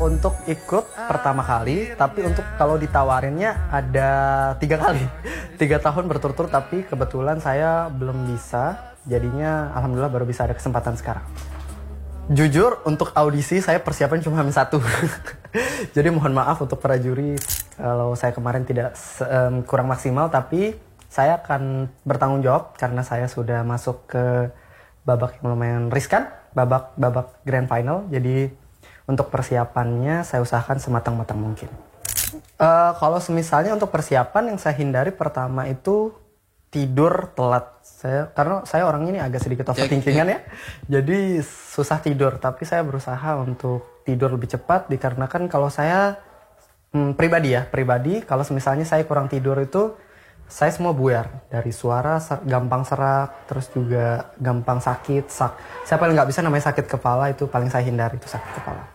untuk ikut pertama kali, tapi untuk kalau ditawarinnya ada 3 kali. 3 tahun berturut-turut, tapi kebetulan saya belum bisa. Jadinya alhamdulillah baru bisa ada kesempatan sekarang. Jujur untuk audisi saya persiapan cuma H-1. Jadi mohon maaf untuk para juri kalau saya kemarin tidak kurang maksimal, tapi saya akan bertanggung jawab karena saya sudah masuk ke babak yang lumayan riskan, babak grand final. Jadi untuk persiapannya saya usahakan sematang-matang mungkin. Kalau misalnya untuk persiapan yang saya hindari pertama itu tidur telat. Karena saya orangnya ini agak sedikit overthinkingan ya. Jadi susah tidur, tapi saya berusaha untuk tidur lebih cepat dikarenakan kalau saya pribadi kalau misalnya saya kurang tidur itu saya semua buyar, dari suara gampang serak, terus juga gampang sakit. Saya paling nggak bisa namanya sakit kepala, itu paling saya hindari itu sakit kepala.